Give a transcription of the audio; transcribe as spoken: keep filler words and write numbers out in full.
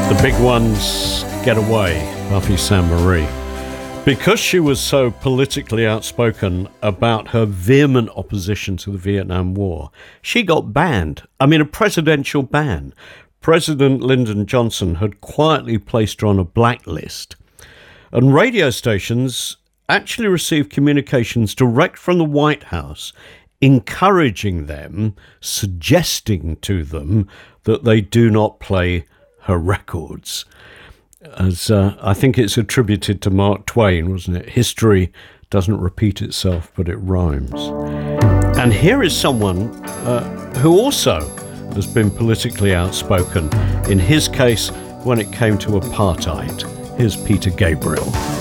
The big ones get away, Buffy Sainte-Marie. Because she was so politically outspoken about her vehement opposition to the Vietnam War, she got banned. I mean, a presidential ban. President Lyndon Johnson had quietly placed her on a blacklist. And radio stations actually received communications direct from the White House encouraging them, suggesting to them that they do not play her records. As uh, I think it's attributed to Mark Twain, wasn't it? History doesn't repeat itself, but it rhymes. And here is someone uh, who also has been politically outspoken, in his case, when it came to apartheid. Here's Peter Gabriel.